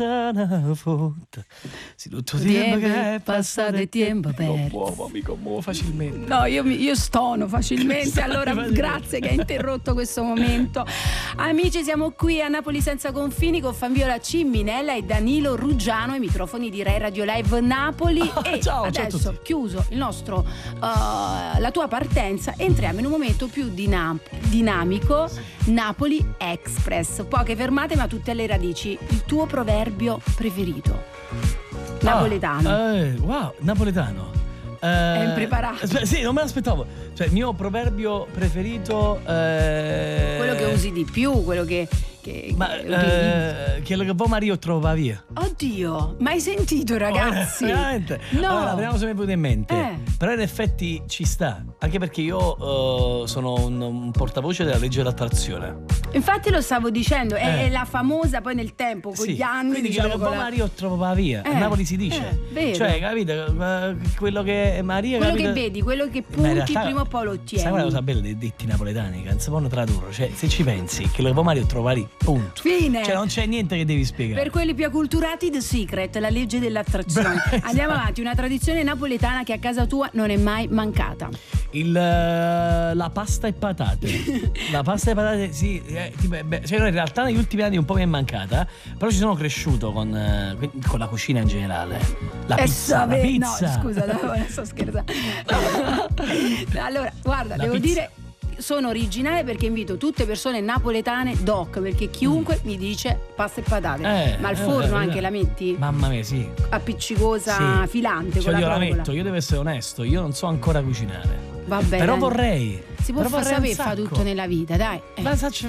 Sì, tutto tempo che è passato e tempo perso. Mi commuovo facilmente. No, io stono facilmente. Allora grazie che hai interrotto questo momento. Amici, siamo qui a Napoli Senza Confini con Fabiola Cimminella e Danilo Ruggiano ai microfoni di Rai Radio Live Napoli. E ciao, adesso, ciao a tutti. chiuso il nostro la tua partenza, entriamo in un momento più dinamico. Napoli Express. Poche fermate ma tutte alle radici. Il tuo proverbio preferito napoletano. Wow, napoletano. È impreparato. Sì, non me l'aspettavo. Cioè, il mio proverbio preferito quello che usi di più, quello che quello che poi Mario trova via. Oddio, mai sentito, ragazzi? Veramente? No. Allora, vediamo se mi è venuto in mente. Però in effetti ci sta. Anche perché io sono un portavoce della legge dell'attrazione. Infatti lo stavo dicendo, è la famosa poi nel tempo, con gli anni. Quindi diciamo, quello che poi Mario trova via. A Napoli si dice. Vero. Cioè, capito? Quello che Maria. Quello capito? che vedi, quello che punti, prima o poi lo ottieni. Sai quella cosa bella dei detti napoletani? Che non si possono tradurre. Cioè, se ci pensi, che lo che poi Mario trova lì. Punto. Fine. Cioè non c'è niente che devi spiegare. Per quelli più acculturati, The Secret, la legge dell'attrazione. Andiamo avanti, una tradizione napoletana che a casa tua non è mai mancata. La pasta e patate. La pasta e patate, sì. Cioè in realtà negli ultimi anni un po' mi è mancata. Però ci sono cresciuto con la cucina in generale. La pizza. No, scusa, sto scherzando. Allora, guarda, devo dire, sono originale perché invito tutte persone napoletane doc, perché chiunque mi dice pasta e patate. Ma al forno anche la metti? Mamma mia, sì. Appiccicosa, filante, cioè, con io la la provola. metto, io devo essere onesto, io non so ancora cucinare. Va bene. Però vorrei. Si può sapere fa tutto nella vita, dai. Ma sai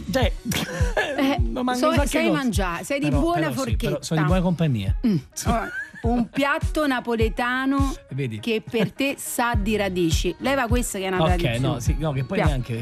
mangiare, sei di buona forchetta. Sono di buona compagnia. Un piatto napoletano che per te sa di radici. Leva questa che è una tradizione. Ok, no, che poi neanche